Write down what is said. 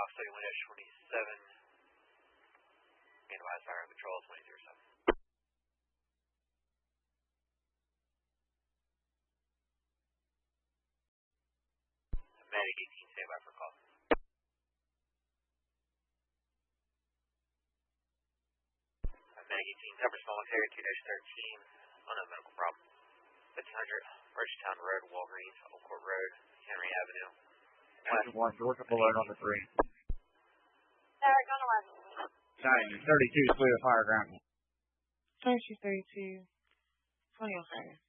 off, so Windows 27. Advise fire on control 2007. Medic 18, stand by for call. Medic 18, cover small area 2-13, unknown medical problem. 1500, Merchanttown Road, Walgreens, Old Court Road, Henry Avenue. West 1, Georgia Boulevard, number 3. Derek, on 11. 932 is clear of fire ground. 32, 20 on fire.